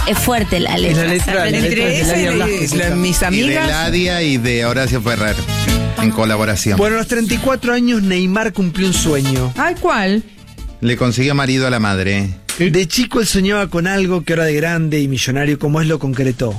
Es fuerte la letra. La letra Entre es de Ladia esa Blasco. mis Y de amigas. Ladia y de Horacio Ferrer en colaboración. Bueno, a los 34 años Neymar cumplió un sueño. Ay, ¿cuál? Le consiguió marido a la madre. De chico él soñaba con algo que ahora de grande y millonario como es lo concretó.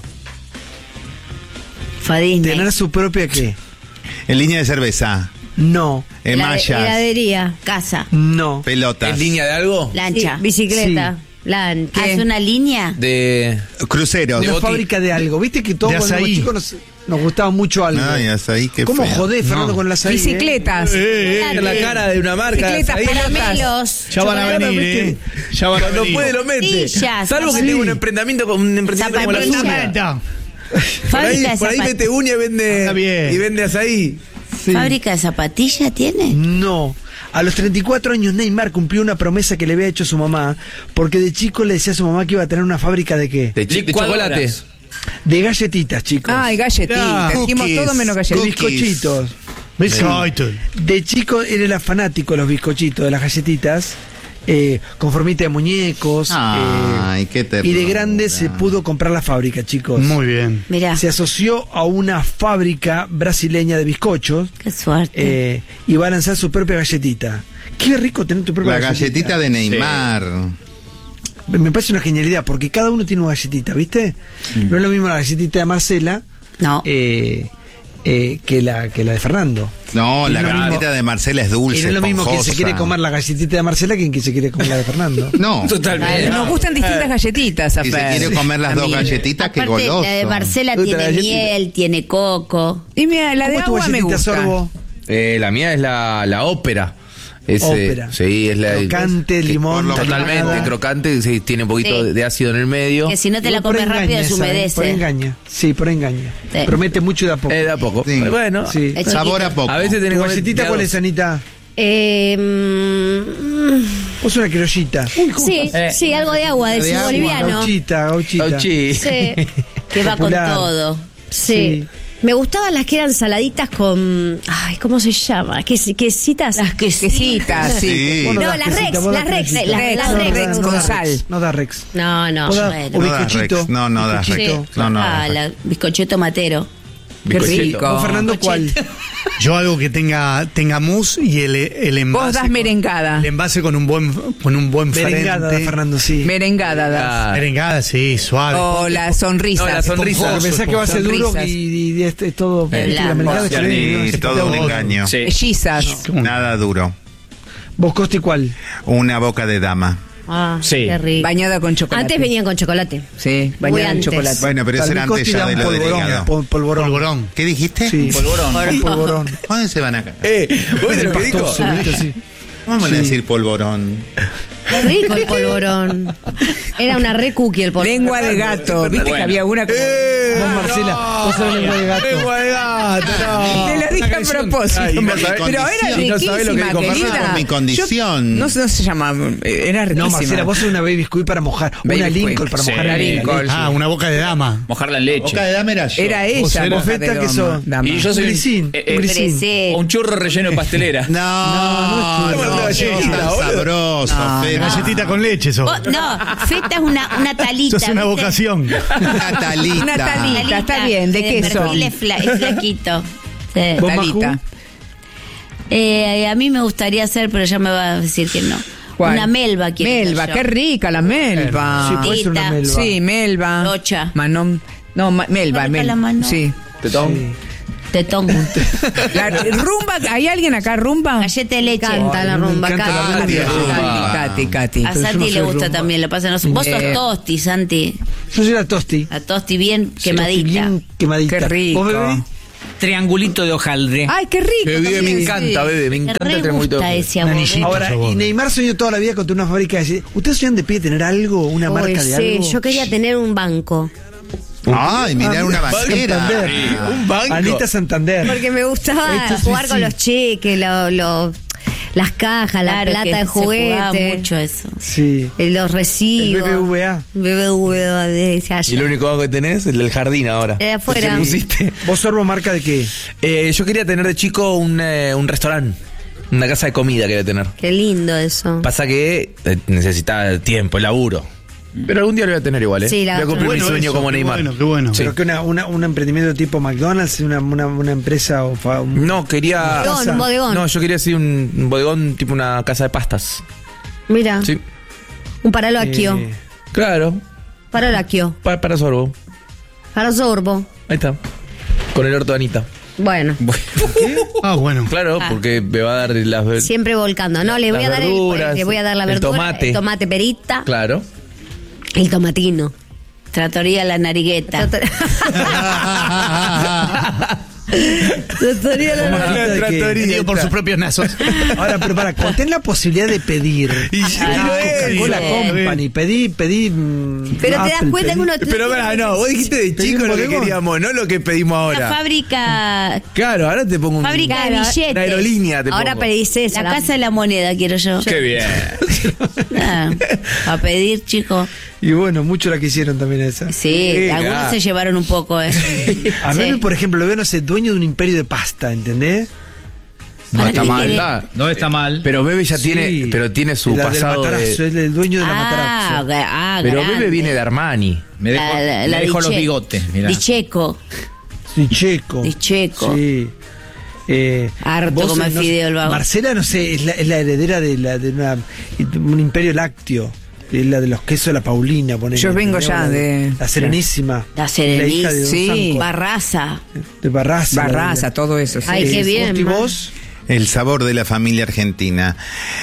Fadisney. Tener su propia ¿qué? En línea de cerveza. No, Mallas. Heladería. Casa. no. Pelotas. ¿En línea de algo? Lancha. Sí, bicicleta. Lancha. ¿Qué? ¿Es una línea? De... Cruceros. Una boti- fábrica de algo. Viste que todos De cuando éramos azaí. chicos nos gustaba mucho algo. Ay, azaí, qué ¿Cómo feo. jodés, Fernando, con la azaí? Bicicletas. la cara de una marca. Bicicletas, ahí. Caramelos. Ya van a venir, Ya van a Cuando venir. puede lo mete. Sillas, Salvo que sí. tenga un emprendimiento como la Zapatillas. suya. Fábrica de Por ahí mete uña y Está bien. vende, y vende azaí. ¿Fábrica de zapatillas tiene? No. A los 34 años Neymar cumplió una promesa que le había hecho su mamá, porque de chico le decía a su mamá que iba a tener una fábrica de qué? De chocolate. De galletitas, chicos. Ay, galletitas. Dijimos Cookies. todo menos de galletitas. bizcochitos. Bizcocho. De chico él era fanático de los bizcochitos, de las galletitas, con formita de muñecos. Ay, qué Y terrible. de grande se pudo comprar la fábrica, chicos. Muy bien. Mirá, Se asoció a una fábrica brasileña de bizcochos qué suerte. y va a lanzar su propia galletita. Qué rico tener tu propia La galletita de Neymar. Me parece una genialidad, porque cada uno tiene una galletita, ¿viste? No es lo mismo la galletita de Marcela No. que la de Fernando. No, la Y no es lo galletita mismo- de Marcela es Y dulce, no es lo mismo quien se esponjosa. quiere comer la galletita de Marcela que quien se quiere comer la de Fernando. No. Totalmente. Nos gustan distintas galletitas, Si se Fer. quiere comer las dos Amiga. galletitas, qué Aparte, goloso. la de Marcela Otra tiene galletita. miel, tiene coco. Y mira, la de ¿Cómo es tu agua me galletita, gusta. Sorbo? La mía es la ópera. Ópera. Sí, es la Crocante, limón, totalmente tapenada. crocante, sí, tiene un poquito Sí. de ácido en el medio. Que si no te la Por comes rápido engaña se esa, Por humedece. engaña. Sí, por engaña. Sí. Promete mucho y da poco. De a poco. Sí. Bueno, Sí. Es Sabor chiquita. a poco. a veces tenés ¿Tu que comer galletita cuál es, Anita? Vos una criollita. Sí, sí, algo de agua, del De agua. boliviano. Gauchita, gauchita. Gauchi. Sí, Que va con Popular. todo. sí. Me gustaban las que eran saladitas con. Ay, ¿cómo se llama? Quesitas. Las Quesitas, sí. Sí. Vos No, das las quesita, Rex, vos das las Rex, quesita. las Rex no con da sal. Rex, no da Rex. No, no. Vos das- bueno. o No da bizcochito. Rex. No da Bizcochito. Rex. No, Ah, no. la bizcocheto matero. Qué Bizcochito. rico. ¿Vos, Fernando, cuál? Yo algo que tenga mousse y el envase. Vos das merengada. El envase con un buen Merengada, frente. Fernando, sí. Merengada das. Ah, Merengada, sí, suave. O la sonrisa. No, la sonrisa. Porque pensás que va a ser duro Sonrisas. y es todo. Blando. viste, la merengada Sí, es que- Sí, todo un Otro. engaño. Sí. Mellizas. Nada duro. ¿Vos, Costi, cuál? Una boca de dama. Ah, Sí. qué rico. Bañada con chocolate. Antes venían con chocolate. Sí, Muy bañada en antes. chocolate. Bueno, pero eso Para era mí, antes Costi ya da de un lo del polvorón. hígado. Polvorón. Polvorón. ¿Qué dijiste? Sí. Polvorón. Polvorón. ¿Dónde se van acá? ¿Vos viste lo que dijo? Pastoso, ¿viste? Sí. Vamos a decir polvorón. Qué rico el polvorón. Era una re cookie el polvorón. Lengua de gato. Viste que había una como... Vos, Marcela, vos sos lengua de gato. Lengua de gato, no. Te lo dije a propósito. Ay, no sabés- Pero era no sabés lo que riquísima, dijo Fernando. querida. Con mi condición. Yo- no se llama... Era riquísima. No, Marcela, vos sos una baby squid para mojar. Baby Una squid. Lincoln para Sí. mojar. Una Lincoln. Ah, una boca de dama. Mojarla en leche. Boca de dama era yo. Era ella. Vos eras boca feta de que dama, sos. dama. Y yo soy Grisín, grisín. Presé. un churro relleno de pastelera. No, no, no, no, sos no, tan boludo. sabroso, Feta. Galletita con leche, sos. No, feta es una talita. Sos una ¿viste? vocación. Una talita. Una talita. Está bien, ¿de qué son? perfil es flaquito. Sí. ¿Vos, Talita. Maju? A mí me gustaría hacer, pero ya me va a decir que no. ¿Cuál? Una melva quiero Melva, hacer yo. qué rica la melva. Sí, puede ser una Tita. melva. Sí, melva. Locha. Manón. No, melva, Marca melva. la mano. Sí. Tetón. Sí. Tetón. La rumba, ¿hay alguien acá rumba? Galleta de leche. Canta la me rumba, encanta la canta. rumba. Katy. A Pero yo Santi no le soy gusta rumba. también, lo pasa. Vos sos tosti, Santi. Yo soy la tosti. La tosti bien quemadita. Bien quemadita. Qué rico. ¿Vos, bebé? Triangulito de hojaldre. Ay, qué rico. Bebé, me también, encanta, sí. bebé. Me Me encanta re el tremolito. gusta ese amor. Anillito. Ahora, Sos vos. y Neymar soñó toda la vida con una fábrica de... ¿Ustedes soñan de pie tener algo? ¿Una Uy, marca de sí, algo? yo quería tener un banco. Ay, mirar una banquera. Santander. Un banco. Anita Santander. Porque me gustaba Esto sí, jugar con sí. los cheques, las cajas, Claro, la que plata de se jugaba juguete, mucho eso. Sí. los recibos. El BBVA. BBVA decía Y el único banco que tenés es el del jardín ahora. De afuera. ¿Qué pusiste? ¿Vos, Sorbo, marca de qué? Yo quería tener de chico un restaurante. Una casa de comida quería tener. Qué lindo eso. Pasa que necesitaba tiempo, el laburo. Pero algún día lo voy a tener igual, ¿eh? Sí, la voy a cumplir mi Bueno, sueño eso, como qué Neymar. bueno, qué bueno. Sí. Pero que un emprendimiento tipo McDonald's, una empresa o No, quería... Bodegón, un bodegón. No, yo quería hacer un bodegón tipo una casa de pastas. Mira, Sí. un paralaquio. Claro. Paralaquio. Para sorbo. Para sorbo. Ahí está. Con el orto de Anita. Bueno, Ah, bueno. Claro, porque me va a dar las... siempre volcando. No, le voy a Las dar verduras, le voy a dar la el verdura, tomate. el tomate perita, Claro. el tomatino. Tratoría La Narigueta. Tratoría la Vendido por sus propios nazos. Ahora, pero cuando tenés la posibilidad de pedir. Coca-Cola Company, pedí. Pero te das cuenta que uno. Pero pará, no, vos dijiste de Pedí chico un lo que bodegón. queríamos, no lo que pedimos Una ahora. fábrica Claro, ahora te pongo un... Fábrica de Claro, billetes. Una aerolínea te Ahora pongo. pedís esa. La Casa de la Moneda quiero yo. Qué bien. A pedir, chicos. Y bueno, mucho la quisieron también esa. Sí, algunos claro. se llevaron un poco. A mí, Sí. por ejemplo, lo veo, no sé, dueño de un imperio de pasta, ¿entendés? No está ¿Qué mal. querés? No está mal. Pero Bebe ya Sí. tiene, pero tiene su La del pasado Matarazzo, de... es el dueño de la Matarazzo. Pero grande. Bebe viene de Armani. Me dejo, me dejo los Diche- bigotes. Mirá. Dicheco. Sí, Checo. Di Checo. Sí. Harto vos, comer no sé, fideo el vago. Marcela, no sé, es la heredera de un imperio lácteo. Es la de los quesos de la Paulina, ponele. Yo vengo ¿entendés? ya La de- La Serenísima. La hija de Don Sí. Sanco. Barraza. De Barraza. Barraza, todo eso. Sí. Ay, qué bien, ¿Y ma. vos? El sabor de la familia argentina.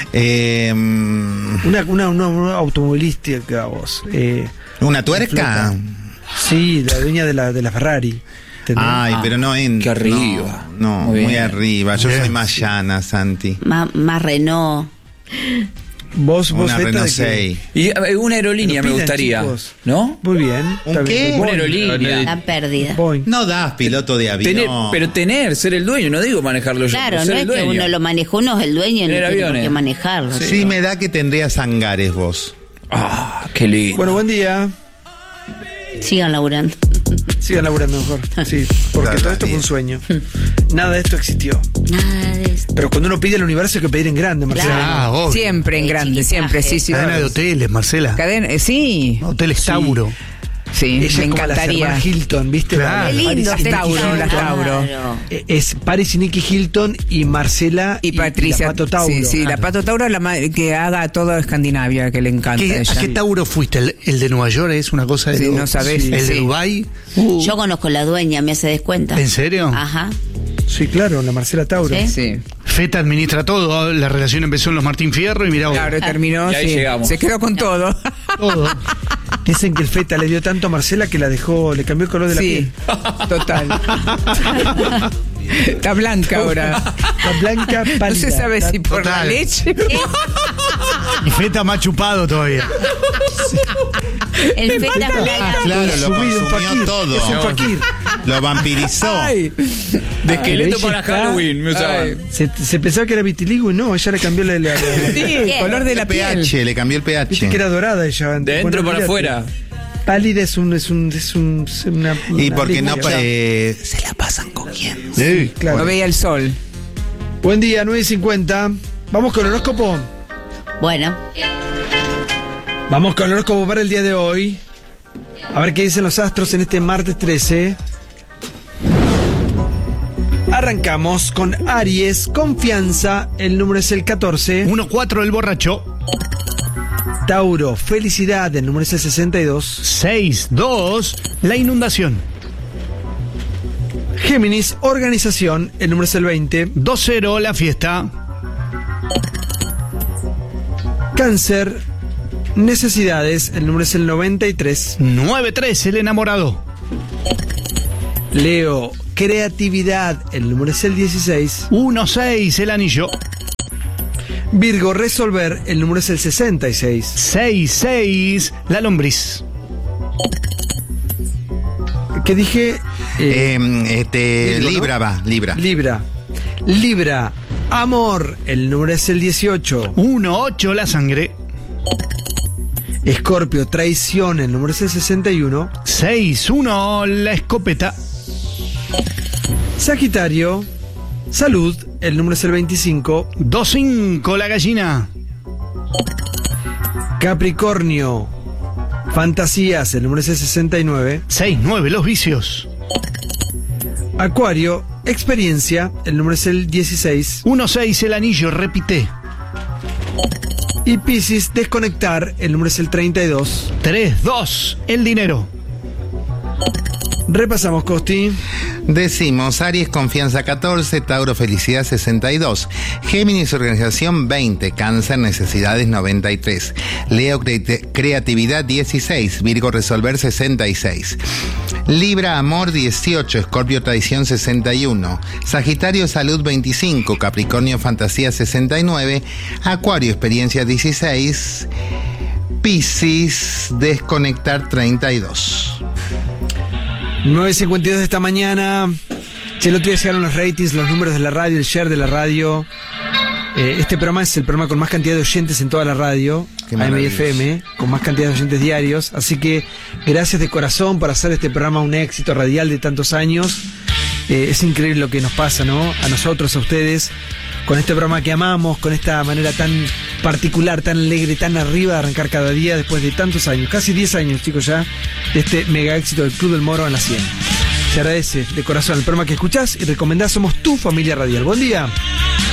Una automovilística vos. ¿Una tuerca? Sí, la dueña de la Ferrari. ¿entendés? Ay, pero no en. Qué arriba. No, Muy muy bien. arriba. Yo Bien. soy más llana, Santi. Más Renault. Vos Una Feta, Renault ¿de qué? 6. Y una aerolínea Que lo me pidan, gustaría. chicos. ¿No? Muy bien. ¿Un está qué? bien. Una Boeing. aerolínea. La pérdida. Boeing. No das piloto de avión. Ser el dueño, no digo manejarlo yo. Claro, pero no ser es el que dueño. uno lo maneja, uno es el dueño y no Tener tiene por aviones. qué manejarlo. Sí, me da que tendrías hangares vos. Ah, qué lindo. Bueno, buen día. Sigan laburando. Sigan laburando mejor. Sí, porque Dale, todo esto fue dale. un sueño. Nada de esto existió. Nada de esto. Pero cuando uno pide el universo hay que pedir en grande, Marcela. Ah, obvio. Siempre en grande, siempre, sí, sí. Cadena de hoteles, Marcela. Sí, Hoteles Tauro. sí, Ella me es como las encantaría. hermanas Hilton, ¿viste? Claro. Qué lindo, Paris- Las Tauro, las Tauro. Claro. Es Paris y Nicky Hilton y Marcela Y Patricia. la Pato Tauro. Sí, sí, la Pato Tauro es que haga todo Escandinavia, que le encanta a ¿A ella. qué Tauro fuiste? ¿El de Nueva York es una cosa de Sí, no sabés, ¿El de sí. Dubái? Yo conozco la dueña, me hace descuenta. ¿En serio? Ajá. Sí, claro, la Marcela Tauro. Sí. Sí. Feta administra todo. La relación empezó en los Martín Fierro y mirá vos. Claro, terminó, Y ahí sí. llegamos. Se quedó con todo. Todo. Dicen que el Feta le dio tanto a Marcela que la dejó, le cambió el color de la Sí, piel. total. Está blanca ahora. La blanca pálida. No se sabe si por la Total. leche. Y Feta más chupado todavía. El feta playa. Claro, lo Subido, un consumió fakir. todo. Es un fakir. Lo vampirizó. Ay, de esqueleto ella para está- Halloween, me usaban. Se pensaba que era vitiligo y no, ella le cambió la Sí, el color de la El piel. pH, le cambió el Viste que pH. era dorada ella. De dentro para afuera. Pálida es una Y porque no línea. se la pasan cogiendo. Sí, claro. No veía el sol. Buen día, 9:50. Vamos con el horóscopo. Bueno, Vamos con el horóscopo para el día de hoy. A ver qué dicen los astros en este martes 13. Arrancamos con Aries, confianza, el número es el 14. 1-4 el borracho. Tauro, felicidad, el número es el 62. 6-2 la inundación. Géminis, organización, el número es el 20. 2-0 la fiesta. Cáncer, necesidades, el número es el 93. 9-3 el enamorado. Leo, creatividad, el número es el 16. 1-6 el anillo. Virgo, resolver, el número es el 66. 6-6 la lombriz. ¿Qué dije? Virgo, ¿no? Libra va, Libra. Libra, amor, el número es el 18. 1-8 la sangre. Escorpio, traición, el número es el 61. 6-1 la escopeta. Sagitario, salud, el número es el 25. 2-5 la gallina. Capricornio, Fantasías, el número es el 69. 6-9, los vicios. Acuario, experiencia, el número es el 16. 1-6, el anillo, repite. Y Piscis, desconectar, el número es el 32. 3-2, el dinero. Repasamos, Costi. Decimos, Aries, confianza 14, Tauro, felicidad 62, Géminis, organización 20, Cáncer, necesidades 93, Leo, creatividad 16, Virgo, resolver 66, Libra, amor 18, Escorpio, traición 61, Sagitario, salud 25, Capricornio, fantasía 69, Acuario, experiencia 16, Piscis, desconectar 32. 9:52 de esta mañana. El otro día llegaron los ratings, los números de la radio, el share de la radio. Este programa es el programa con más cantidad de oyentes en toda la radio, AM y FM, con más cantidad de oyentes diarios. Así que gracias de corazón por hacer este programa un éxito radial de tantos años. Es increíble lo que nos pasa, ¿no? A nosotros, a ustedes, con este programa que amamos, con esta manera tan particular, tan alegre, tan arriba de arrancar cada día después de tantos años, casi 10 años, chicos, ya, de este mega éxito del Club del Moro en la 100. Se agradece de corazón el programa que escuchás y recomendás. Somos tu familia radial. Buen día.